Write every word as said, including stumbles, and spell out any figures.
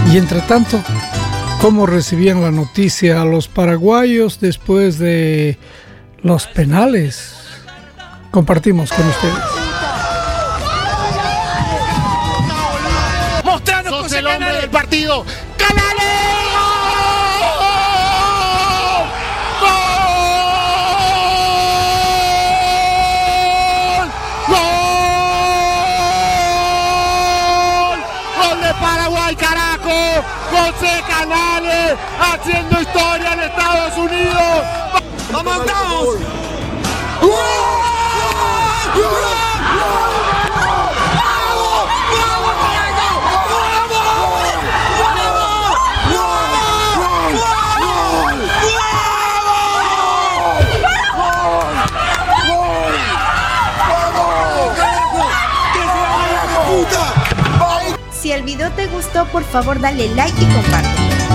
Y entre tanto, ¿cómo recibían la noticia a los paraguayos después de los penales? Compartimos con ustedes. Mostrando sos el hombre del partido. ¡Canales! Paraguay, carajo, José Canales haciendo historia en Estados Unidos. ¡Vamos, vamos! Si el video te gustó, por favor dale like y comparte.